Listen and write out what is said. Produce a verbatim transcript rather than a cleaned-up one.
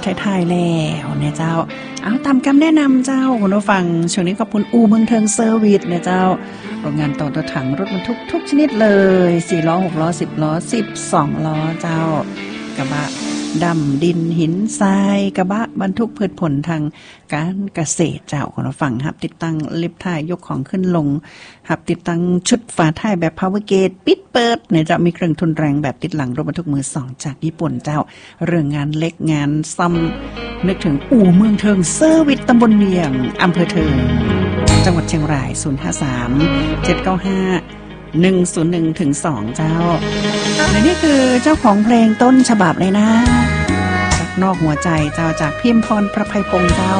ท้ายๆแล้วเนี่ยเจ้าเอาตามคำแนะนำเจ้าคุณผู้ฟังช่วงนี้ขอบคุณอู่เมืองเทิงเซอร์วิสเนี่ยเจ้าโรงงานต่อตัวถังรถบรรทุกทุกชนิดเลยสี่ล้อหกล้อสิบล้อสิบสองล้อเจ้ากระบะดำดินหินทรายกระบะบรรทุกพืชผลทางการเกษตรเจ้าคุณผู้ฟังครับติดตั้งลิฟต์ท้ายยกของขึ้นลงครับติดตั้งชุดฝาท้ายแบบ power gate ปิดเปิดเนี่ยจะมีเครื่องทุนแรงแบบติดหลังรถบรรทุกมือสองจากญี่ปุ่นเจ้าเรื่องงานเล็กงานซ่อมนึกถึงอู่เมืองเทิงเซอร์วิสตำบลเนียงอำเภอเทิงจังหวัดเชียงรายศูนย์ ห้า สาม เจ็ด เก้า ห้า หนึ่ง ศูนย์ หนึ่ง ถึง สองเจ้าและนี่คือเจ้าของเพลงต้นฉบับเลยนะจากนอกหัวใจเจ้าจากพิมพ์พรประภัยพงษ์เจ้า